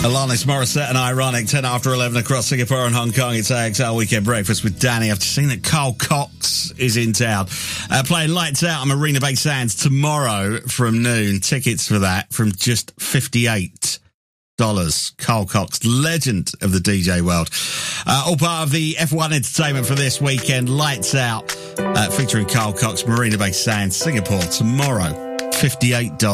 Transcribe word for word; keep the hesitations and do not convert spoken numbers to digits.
Alanis Morissette and Ironic, ten after eleven across Singapore and Hong Kong. It's A X L Weekend Breakfast with Danny. I've just seen that Carl Cox is in town. Uh, playing Lights Out on Marina Bay Sands tomorrow from noon. Tickets for that from just fifty-eight dollars. Carl Cox, legend of the D J world. Uh, all part of the F one entertainment for this weekend. Lights Out, uh, featuring Carl Cox, Marina Bay Sands, Singapore tomorrow. fifty-eight dollars.